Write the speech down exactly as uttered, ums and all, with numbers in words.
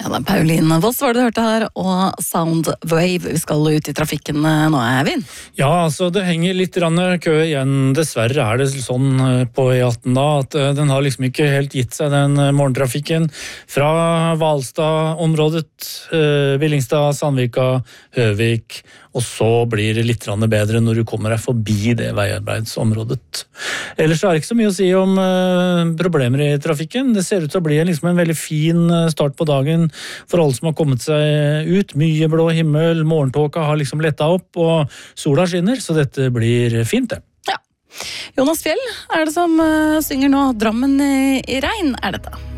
Ja, det er Pauline Voss var det du hørte her, og Soundwave. Vi skal ut i trafikken nå, Eivind. Ja, altså det henger litt grann kø igjen. Dessverre er det sånn på E atten da, at den har liksom ikke helt gitt seg den morgentrafikken fra Valstad-området, Billingstad, Sandvika, Høvik, og så blir det litt grann bedre når du kommer deg forbi det veiarbeidsområdet. Ellers er det ikke så mye å si om problemer i trafikken. Det ser ut til å bli liksom en veldig fin start på dagen for alle som har kommet seg ut. Mye blå himmel, morgentåka har liksom lettet opp, og sola skinner, så dette blir fint det. Ja. Jonas Fjell er det som synger nå. Drammen i regn er dette.